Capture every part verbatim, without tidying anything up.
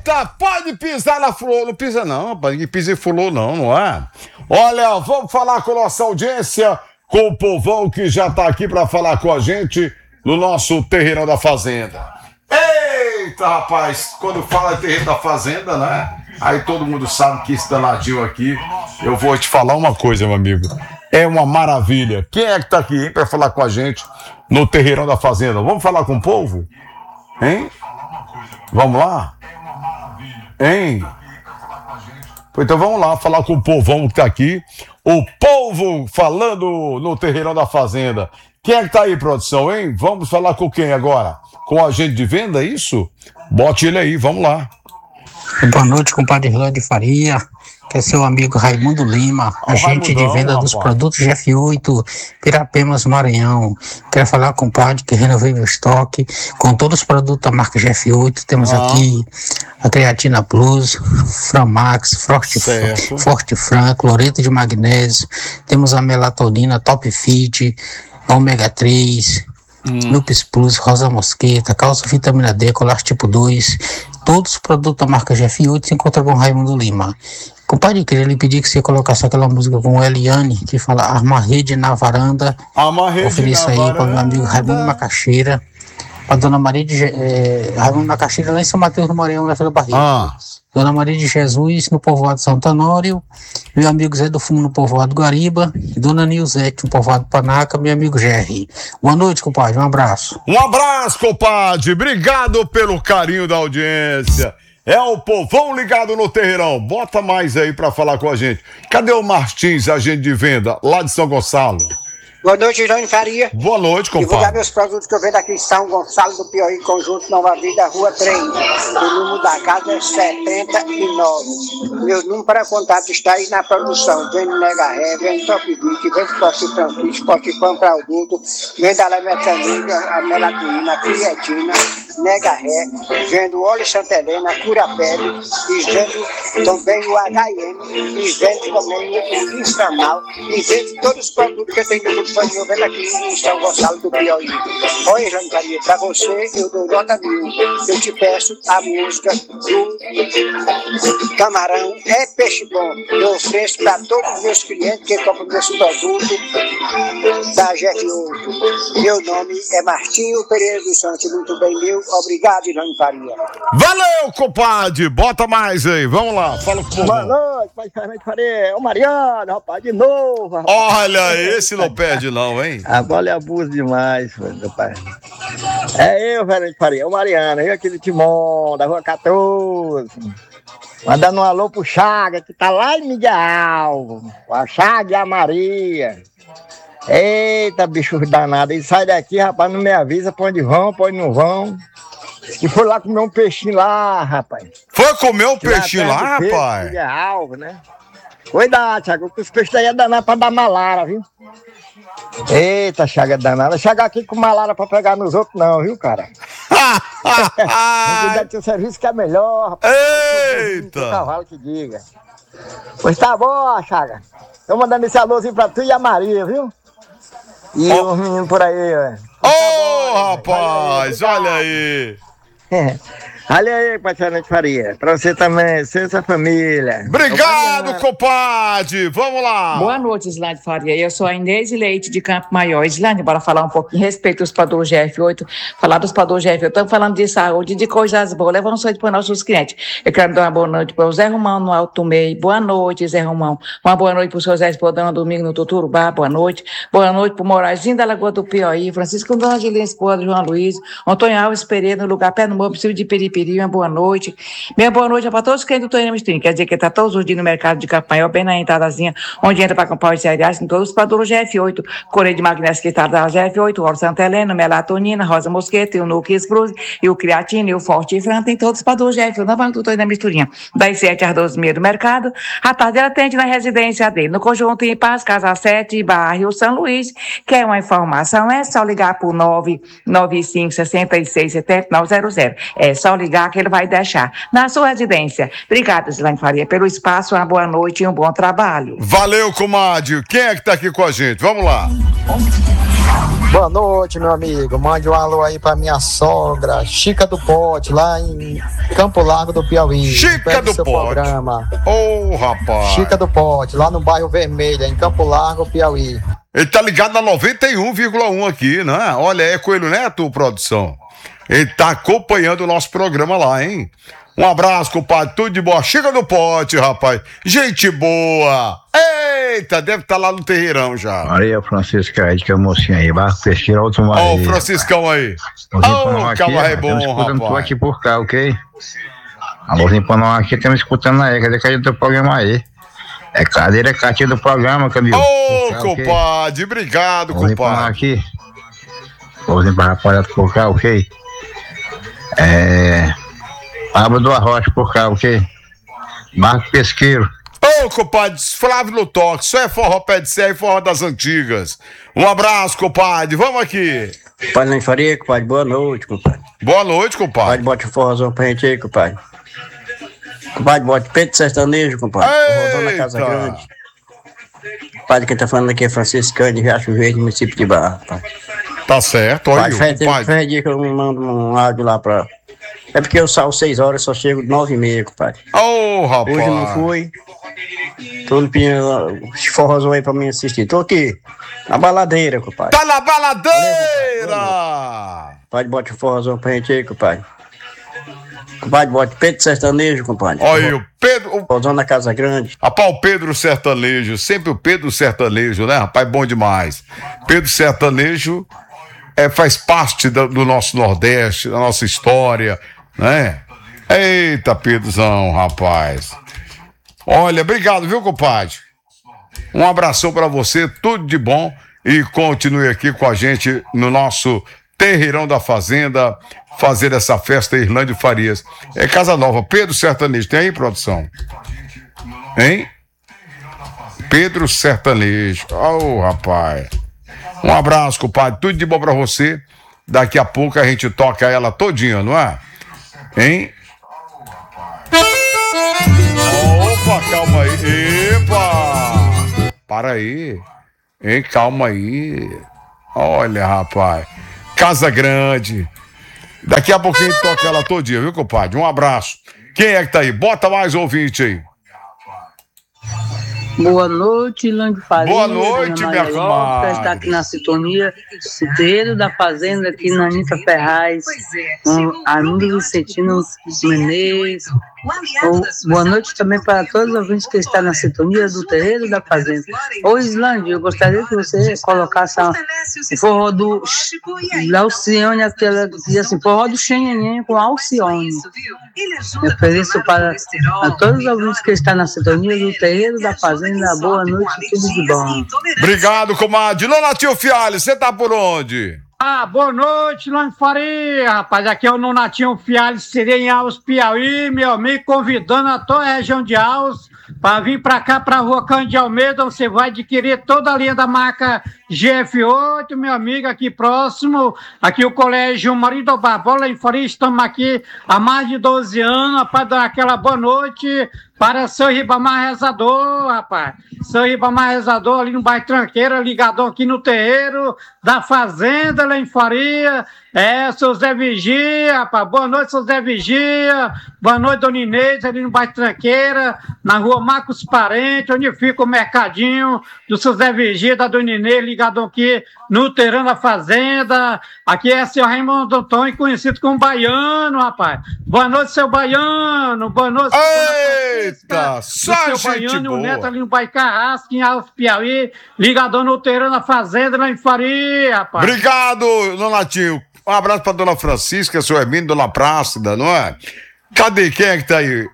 Eita, pode pisar na flor. Não pisa não, rapaz. Ninguém pisa em flor não, não é? Olha, vamos falar com a nossa audiência, com o povão que já tá aqui para falar com a gente no nosso Terreirão da Fazenda. Eita, rapaz, quando fala Terreiro da Fazenda, né? Aí todo mundo sabe que esse danadinho aqui, eu vou te falar uma coisa, meu amigo. É uma maravilha. Quem é que tá aqui, hein, para falar com a gente no Terreirão da Fazenda? Vamos falar com o povo? Hein? Vamos lá? Hein? Então vamos lá falar com o povão que tá aqui. O povo falando no Terreirão da Fazenda. Quem é que tá aí, produção, hein? Vamos falar com quem agora? Com o agente de venda, é isso? Bote ele aí, vamos lá. Boa noite, compadre Hilane de Faria, que é seu amigo Raimundo Lima, Ó, agente de venda dos rapaz. produtos G F oito, Pirapemas, Maranhão. Quero falar com o compadre que renovei meu estoque com todos os produtos da marca G F oito. Temos Ah. aqui a Creatina Plus, Framax, Forte, Certo. Forte Fran, cloreto de magnésio. Temos a melatonina Top Fit, ômega três, Hum. Lupus Plus, Rosa Mosqueta, Calcio Vitamina D, Colar Tipo dois. Todos os produtos da marca G F oito se encontram com Raimundo Lima. Compadre, queria lhe pedir que você colocasse aquela música com o Eliane, que fala Arma Rede na Varanda. Amarrei Ofereça aí para o meu amigo Raimundo Macaxeira, para Dona Maria de Je- eh, Raimundo Macaxeira lá em São Mateus do Maranhão, na Vila Barreira. Ah. Dona Maria de Jesus, no povoado Santo Honório, meu amigo Zé do Fumo, no povoado Guariba, e Dona Nilzete, no povoado Panaca, meu amigo Jerry. Boa noite, compadre, um abraço. Um abraço, compadre. Obrigado pelo carinho da audiência. É o povão ligado no Terreirão. Bota mais aí pra falar com a gente. Cadê o Martins, agente de venda, lá de São Gonçalo? Boa noite, Hilane Faria. Boa noite, Divulgar compadre. meus produtos que eu vendo aqui em São Gonçalo do Piauí, Conjunto Nova Vida, Rua três. O número da casa é setenta e nove. Meu número para contato está aí na produção. Vendo Mega Ré, vendo Top vinte, vendo Poste Francisco, Poste Pão para adulto, vendo a Lemetanina, a Melatonina, a Creatina, Mega Ré, vendo óleo Santa Helena, Cura Pele, e vendo também o H M, e vendo também o Instanal, e vendo todos os produtos que eu tenho no eu vendo aqui em São Gonçalo do Piauí. Olha, Hilane Faria, para você eu dou nota mil. Eu te peço a música do Camarão é Peixe Bom. Eu ofereço para todos os meus clientes que compram meus produtos da G F oito. Meu nome é Martinho Pereira dos Santos. Muito bem, meu. Obrigado, Hilane Faria. Valeu, compadre. Bota mais aí. Vamos lá, fala com o Boa povão. noite, pai Fernando Faria. É o Mariano, rapaz, de novo. Rapaz. Olha, esse não perde não, hein? A bola é abuso demais, meu pai. É eu, Fernando Faria, é o Mariano, eu aqui do Timon, da Rua quatorze. Mandando um alô pro Chaga, que tá lá em Mídia Alvo. A Chaga e a Maria. Eita, bicho danado. Eles saem daqui, rapaz, não me avisa pra onde vão, pra onde não vão. E foi lá comer um peixinho lá, rapaz. Foi comer um peixinho lá, Peixe, rapaz? Mídia Alvo, né? Cuidado, Chaga, que os peixes daí é danado pra dar malária, viu? Eita, Chaga danada. Chegar aqui com malária pra pegar nos outros, não, viu, cara? Cuidado do seu serviço que é melhor, rapaz. Eita! O cavalo que diga. Pois tá bom, Chaga. Tô mandando esse alôzinho pra tu e a Maria, viu? E Oh. os meninos por aí, velho. Ô, oh, rapaz, olha aí. Olha aí, Paixão Faria. Pra você também, você e sua família. Obrigado, compadre. Vamos lá. Boa noite, Islane Faria. Eu sou a Inês Leite de Campo Maior. Islane, bora falar um pouquinho a respeito dos produtos G F oito. Falar dos produtos G F oito. Estamos falando de saúde, de coisas boas. Levando sorte para os nossos clientes. Eu quero dar uma boa noite para o Zé Romão no Alto Meio. Boa noite, Zé Romão. Uma boa noite para o seu Zé Espodão, domingo no Tuturubá. Boa noite. Boa noite para o Morazinho da Lagoa do Piauí. Francisco Dona Angelina, esposa do João Luiz. Antônio Alves Pereira, no lugar pé no morro, possível de Periperi. Uma boa noite. Minha boa noite é para todos os clientes do Toinha Mistrinho. Quer dizer que está todos os dias no mercado de Campo Maior, bem na entradazinha, onde entra para comprar os cereais, em todos os produtos G F oito. Correio de magnésio que está da G F oito, óleo Santa Helena, melatonina, Rosa Mosqueta, e o Nucleus Plus, e o Creatina, e o Forte Fran, tem todos os produtos G F oito, na banca do Toinha Misturinha. Das sete às doze e meia do mercado. A tarde ela atende na residência dele, no Conjunto em Paz, Casa sete, bairro São Luís. Quer uma informação? É só ligar para o nove nove cinco, seis seis, sete nove zero zero. É só ligar que ele vai deixar na sua residência. Obrigada, Islane Faria, pelo espaço, uma boa noite e um bom trabalho. Valeu, comadre. Quem é que tá aqui com a gente? Vamos lá. Boa noite, meu amigo. Mande um alô aí pra minha sogra, Chica do Pote, lá em Campo Largo do Piauí. Chica do seu Pote. Programa. Ô, oh, rapaz. Chica do Pote, lá no bairro Vermelha, em Campo Largo, Piauí. Ele tá ligado na noventa e um vírgula um aqui, não é? Olha, é Coelho Neto, produção. Ele tá acompanhando o nosso programa lá, hein? Um abraço, compadre, tudo de boa. Chega do Pote, rapaz. Gente boa. Eita, deve estar tá lá no terreirão já. Maria Francisca aí, que é a mocinha aí. Barra Pesqueira, outro Maria. Ó, o Franciscão aí. Ó, calma aí, bom, rapaz. Tô aqui por cá, ok? Alôzinho pra nós aqui, estamos escutando aí. Cadê que do programa aí? É cadeira, é catinha do programa, Camilo. Ô, compadre, obrigado, compadre. Aqui. Alôzinho pra rapaziada por cá, ok? É... Pablo do Arrocha por cá, ok? Marco Pesqueiro. Ô, compadre, Flávio no toque, isso é forró pé de serra e forró das antigas. Um abraço, compadre, vamos aqui. Compadre Lã Faria, compadre, boa noite, compadre. Boa noite, compadre. Compadre, bote o forrozão pra gente aí, compadre. Compadre, bote peito sertanejo, compadre. Forrozão na Casa Grande. Compadre, quem tá falando aqui é Franciscano de Riacho Verde, município de Barra, compadre. Tá certo, olha aí, compadre. Faz dia que eu mando um áudio lá pra... É porque eu saio seis horas, só chego nove e meia, compadre. Ô, oh, rapaz. Hoje eu não fui. Tô pedindo os forrozão aí pra mim assistir. Tô aqui, na baladeira, compadre. Tá na baladeira! Valeu, compadre, bote o forrozão pra gente aí, compadre. Compadre, bote Pedro Sertanejo, compadre. Olha aí, o Pedro... O forrozão da Casa Grande. Rapaz, o Pedro Sertanejo, sempre o Pedro Sertanejo, né, rapaz? Bom demais. Pedro Sertanejo é, faz parte do, do nosso Nordeste, da nossa história, né? Eita, Pedrozão, rapaz. Olha, obrigado, viu, compadre? Um abração pra você, tudo de bom e continue aqui com a gente no nosso Terreirão da Fazenda, fazer essa festa Irlândia Farias. É Casa Nova, Pedro Sertanejo, tem aí, produção? Hein? Pedro Sertanejo, ô, oh, rapaz. Um abraço, compadre, tudo de bom pra você. Daqui a pouco a gente toca ela todinha, não é? Hein? Opa, calma aí. Epa! Para aí. Hein, calma aí. Olha, rapaz. Casa Grande. Daqui a pouquinho a gente toca ela todinha, viu, compadre? Um abraço. Quem é que tá aí? Bota mais ouvinte aí. Boa noite, Lã de Faria. Boa noite, minha comadre. Está aqui na sintonia, o terreiro da fazenda aqui na Anitta Ferraz, com Armindo Vicentino Menezes. Boa noite também para todos os ouvintes que estão na sintonia do terreiro da fazenda. Ô, Islândia, eu gostaria que você colocasse o forró do da Alcione, aquela que diz assim, forró do Xenhenhen com Alcione. Eu ofereço para a todos os ouvintes que estão na sintonia do terreiro da fazenda. Boa noite, tudo de bom. Obrigado, comadre. Nonatinho Fialho, você tá por onde? Ah, boa noite, Lã de Faria, rapaz. Aqui é o Nonatinho Fialho, serei em Alves, Piauí, meu amigo, convidando a toda a região de Alves para vir para cá, para a Rua Cândido de Almeida. Você vai adquirir toda a linha da marca G F oito, meu amigo, aqui próximo. Aqui o Colégio Marido Barbola, em Faria, estamos aqui há mais de doze anos, para dar aquela boa noite para seu Ribamar Rezador, rapaz. Seu Ribamar Rezador, ali no bairro Tranqueira, ligadão aqui no terreiro da Fazenda, lá em Faria. É, seu Zé Vigia, rapaz. Boa noite, seu Zé Vigia. Boa noite, dona Inês, ali no bairro Tranqueira, na rua Marcos Parente, onde fica o mercadinho do seu Zé Vigia, da dona Inês, ligadão aqui no terreiro da Fazenda. Aqui é seu Raimundo Antônio, conhecido como Baiano, rapaz. Boa noite, seu Baiano. Boa noite, eita, só seu gente Baiano boa. E o Neto ali no bairro Carrasco, em Alves, Piauí, ligadão no terreiro da Fazenda, lá em Faria, rapaz. Obrigado, Nonatinho. Um abraço pra dona Francisca, seu Hermínio, dona Plácida, não é? Cadê? Quem é que tá aí?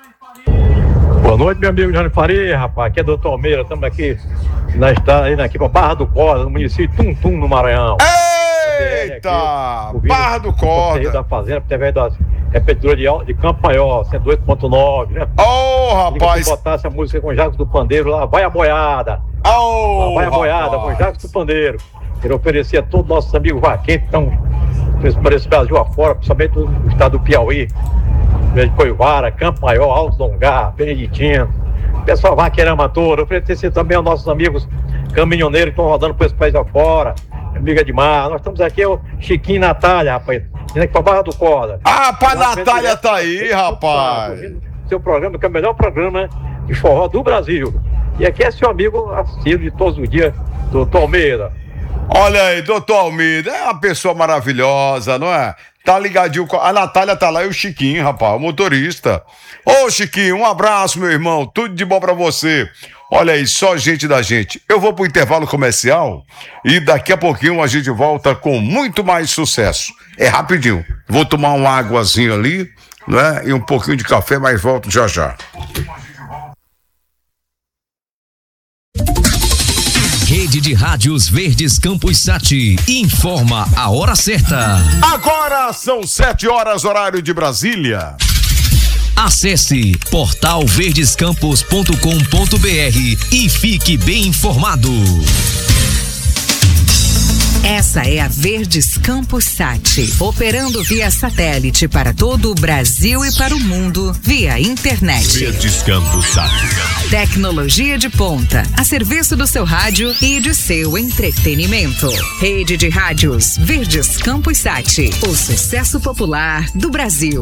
Boa noite, meu amigo Johnny Faria, rapaz. Aqui é doutor Almeida, estamos aqui na estrada, aqui pra Barra do Corda, no município de Tum Tum, no Maranhão. Eita! Aqui, Barra do Corda. Da fazenda, através das repetidoras de, de Campo Maior, cento e dois ponto nove, né? Ô, oh, rapaz! Se botasse a música com Jacos do Pandeiro lá, vai a boiada. Ô, oh, vai a boiada com Jacos do Pandeiro. Ele oferecia a todos os nossos amigos vaqueiros que estão por esse Brasil afora, principalmente no estado do Piauí, de Coivara, Campo Maior, Alto Longar, Beneditino, pessoal vaqueirama todo. Oferecia também aos nossos amigos caminhoneiros que estão rodando por esse país afora, amiga de mar. Nós estamos aqui, é o Chiquinho e Natália, rapaz. Indo aqui pra Barra do Corda. Ah, pai, Natália tá aí, rapaz. Seu programa, que é o melhor programa de forró do Brasil. E aqui é seu amigo assistido de todos os dias, doutor Almeida. Olha aí, doutor Almeida, é uma pessoa maravilhosa, não é? Tá ligadinho com... A Natália tá lá e o Chiquinho, rapaz, o motorista. Ô, Chiquinho, um abraço, meu irmão, tudo de bom pra você. Olha aí, só gente da gente. Eu vou pro intervalo comercial e daqui a pouquinho a gente volta com muito mais sucesso. É rapidinho. Vou tomar uma águazinha ali, né? E um pouquinho de café, mas volto já já. Rede de Rádios Verdes Campos Sati informa a hora certa. Agora são sete horas, horário de Brasília. Acesse portal verdescampos ponto com ponto br e fique bem informado. Essa é a Verdes Campos Sati, operando via satélite para todo o Brasil e para o mundo via internet. Verdes Campos Sati. Tecnologia de ponta, a serviço do seu rádio e de seu entretenimento. Rede de Rádios Verdes Campos Sati, o sucesso popular do Brasil.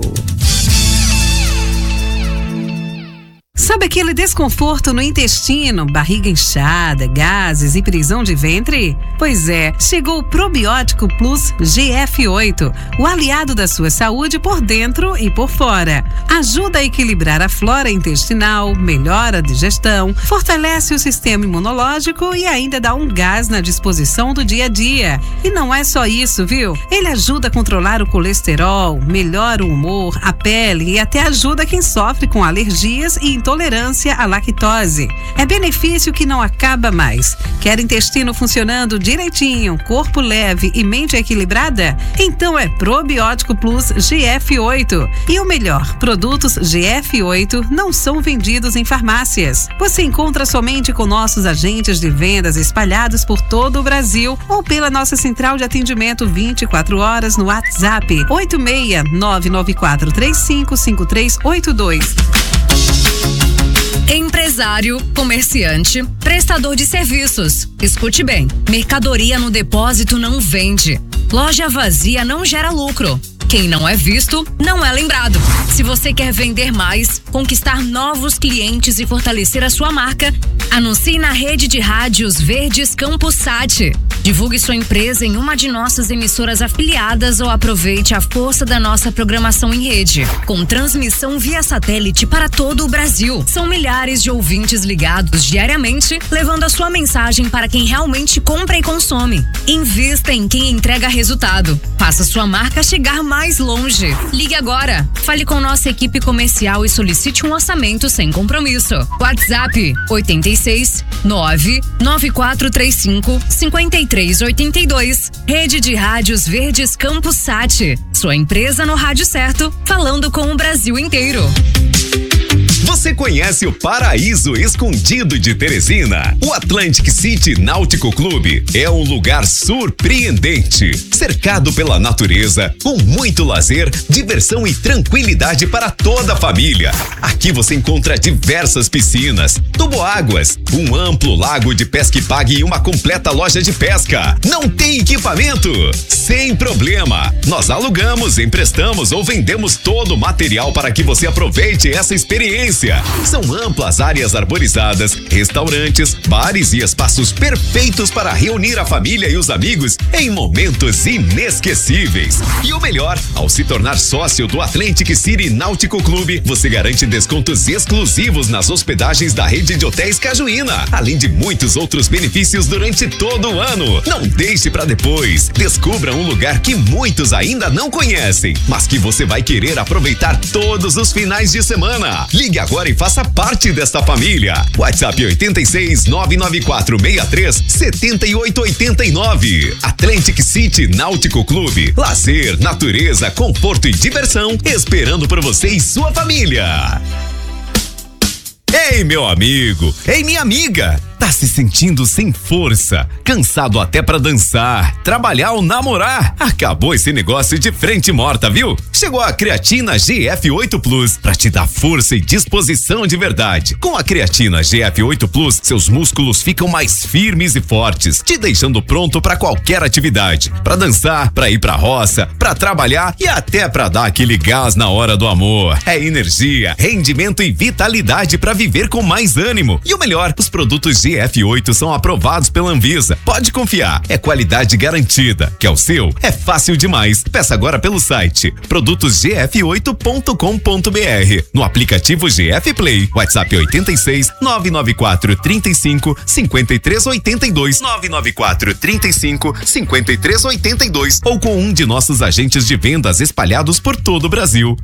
Sabe aquele desconforto no intestino, barriga inchada, gases e prisão de ventre? Pois é, chegou o Probiótico Plus G F oito, o aliado da sua saúde por dentro e por fora. Ajuda a equilibrar a flora intestinal, melhora a digestão, fortalece o sistema imunológico e ainda dá um gás na disposição do dia a dia. E não é só isso, viu? Ele ajuda a controlar o colesterol, melhora o humor, a pele e até ajuda quem sofre com alergias e intolerância à lactose. É benefício que não acaba mais. Quer intestino funcionando direitinho, corpo leve e mente equilibrada? Então é Probiótico Plus G F oito. E o melhor, produtos G F oito não são vendidos em farmácias. Você encontra somente com nossos agentes de vendas espalhados por todo o Brasil ou pela nossa central de atendimento vinte e quatro horas no WhatsApp oito seis nove nove quatro três cinco cinco três oito dois. Empresário, comerciante, prestador de serviços. Escute bem, mercadoria no depósito não vende. Loja vazia não gera lucro. Quem não é visto, não é lembrado. Se você quer vender mais, conquistar novos clientes e fortalecer a sua marca, anuncie na rede de rádios Verdes Campos Sati. Divulgue sua empresa em uma de nossas emissoras afiliadas ou aproveite a força da nossa programação em rede, com transmissão via satélite para todo o Brasil. São milhares de ouvintes ligados diariamente, levando a sua mensagem para quem realmente compra e consome. Invista em quem entrega resultado. Faça sua marca chegar mais longe. Ligue agora. Fale com nossa equipe comercial e solicite um orçamento sem compromisso. WhatsApp oito seis nove nove quatro três cinco cinco três oito dois. Rede de Rádios Verdes Campos Sati. Sua empresa no rádio certo, falando com o Brasil inteiro. Você conhece o Paraíso Escondido de Teresina? O Atlantic City Náutico Clube é um lugar surpreendente, cercado pela natureza, com muito lazer, diversão e tranquilidade para toda a família. Aqui você encontra diversas piscinas, toboáguas, um amplo lago de pesca e pague e uma completa loja de pesca. Não tem equipamento? Sem problema. Nós alugamos, emprestamos ou vendemos todo o material para que você aproveite essa experiência. São amplas áreas arborizadas, restaurantes, bares e espaços perfeitos para reunir a família e os amigos em momentos inesquecíveis. E o melhor, ao se tornar sócio do Atlantic City Náutico Clube, você garante descontos exclusivos nas hospedagens da rede de hotéis Cajuína, além de muitos outros benefícios durante todo o ano. Não deixe para depois. Descubra um lugar que muitos ainda não conhecem, mas que você vai querer aproveitar todos os finais de semana. Ligue agora e faça parte desta família. WhatsApp oito seis nove nove quatro seis três sete oito oito nove. Atlantic City Náutico Clube. Lazer, natureza, conforto e diversão esperando por você e sua família. Ei, meu amigo! Ei, minha amiga! Tá se sentindo sem força, cansado até pra dançar, trabalhar ou namorar? Acabou esse negócio de frente morta, viu? Chegou a creatina G F oito Plus pra te dar força e disposição de verdade. Com a creatina G F oito Plus, seus músculos ficam mais firmes e fortes, te deixando pronto pra qualquer atividade, pra dançar, pra ir pra roça, pra trabalhar e até pra dar aquele gás na hora do amor. É energia, rendimento e vitalidade pra viver com mais ânimo. E o melhor, os produtos G F oito são aprovados pela Anvisa. Pode confiar, é qualidade garantida. Quer o seu? É fácil demais. Peça agora pelo site produtos g f oito ponto com ponto b r, no aplicativo G F Play, WhatsApp oitenta e seis, nove nove quatro, trinta e cinco, cinquenta e três oitenta e dois, nove nove quatro, trinta e cinco, cinquenta e três oitenta e dois ou com um de nossos agentes de vendas espalhados por todo o Brasil.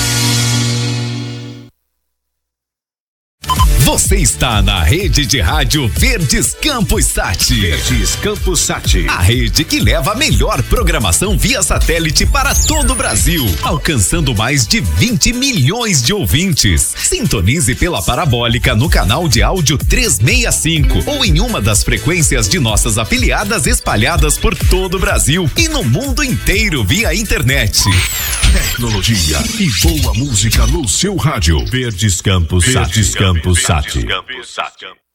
Você está na rede de rádio Verdes Campos Sat. Verdes Campos Sat. A rede que leva a melhor programação via satélite para todo o Brasil, alcançando mais de vinte milhões de ouvintes. Sintonize pela parabólica no canal de áudio trezentos e sessenta e cinco ou em uma das frequências de nossas afiliadas espalhadas por todo o Brasil e no mundo inteiro via internet. Tecnologia e boa música no seu rádio. Verdes Campos Sat. Verdes Campos Sat.